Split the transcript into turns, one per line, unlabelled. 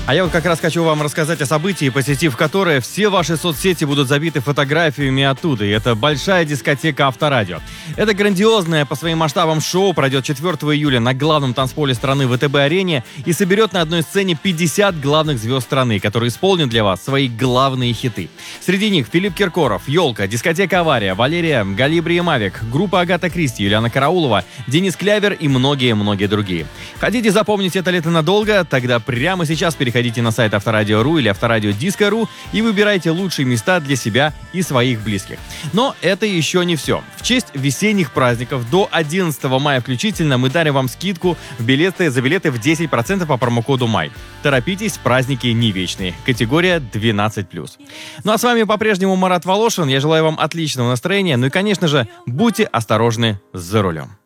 А я вот как раз хочу вам рассказать о событии, посетив которое все ваши соцсети будут забиты фотографиями оттуда. И это большая дискотека Авторадио. Это грандиозное по своим масштабам шоу пройдет 4 июля на главном танцполе страны ВТБ-арене и соберет на одной сцене 50 главных звезд страны, которые исполнят для вас свои главные хиты. Среди них Филипп Киркоров, Ёлка, дискотека Авария, Валерия, Галибри и Мавик, группа Агата Кристи, Юлиана Караулова, Денис Клявер и многие-многие другие. Хотите запомнить это лето надолго? Тогда прямо сейчас переходите на сайт Авторадио.ру или Авторадио.Диско.ру и выбирайте лучшие места для себя и своих близких. Но это еще не все. В честь весенних праздников до 11 мая включительно мы дарим вам скидку за билеты в 10% по промокоду МАЙ. Торопитесь, праздники не вечные. Категория 12+. Ну а с вами по-прежнему Марат Волошин. Я желаю вам отличного настроения. Ну и, конечно же, будьте осторожны за рулем.